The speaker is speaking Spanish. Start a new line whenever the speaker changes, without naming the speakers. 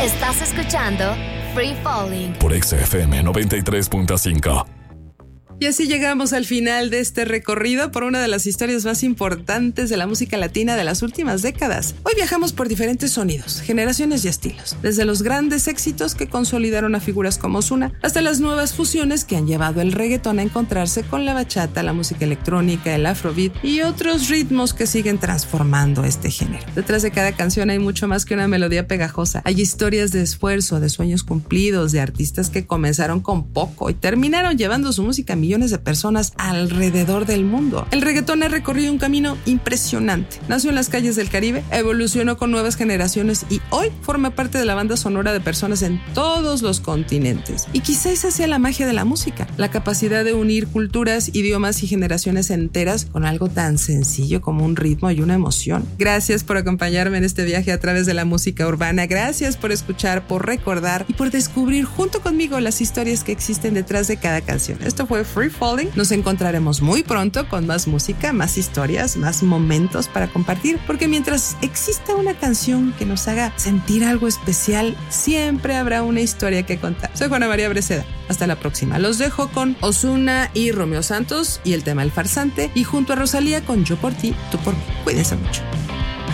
Estás escuchando Free Falling
por XFM 93.5.
Y así llegamos al final de este recorrido por una de las historias más importantes de la música latina de las últimas décadas. Hoy viajamos por diferentes sonidos, generaciones y estilos, desde los grandes éxitos que consolidaron a figuras como Ozuna, hasta las nuevas fusiones que han llevado el reggaetón a encontrarse con la bachata, la música electrónica, el afrobeat y otros ritmos que siguen transformando este género. Detrás de cada canción hay mucho más que una melodía pegajosa. Hay historias de esfuerzo, de sueños cumplidos, de artistas que comenzaron con poco y terminaron llevando su música a millones de personas alrededor del mundo. El reggaetón ha recorrido un camino impresionante. Nació en las calles del Caribe, evolucionó con nuevas generaciones y hoy forma parte de la banda sonora de personas en todos los continentes. Y quizá esa sea la magia de la música, la capacidad de unir culturas, idiomas y generaciones enteras con algo tan sencillo como un ritmo y una emoción. Gracias por acompañarme en este viaje a través de la música urbana. Gracias por escuchar, por recordar y por descubrir junto conmigo las historias que existen detrás de cada canción. Esto fue Free Falling. Nos encontraremos muy pronto con más música, más historias, más momentos para compartir, porque mientras exista una canción que nos haga sentir algo especial, siempre habrá una historia que contar. Soy Juana María Breceda. Hasta la próxima. Los dejo con Ozuna y Romeo Santos y el tema El Farsante, y junto a Rosalía con Yo por ti, tú por mí. Cuídense mucho.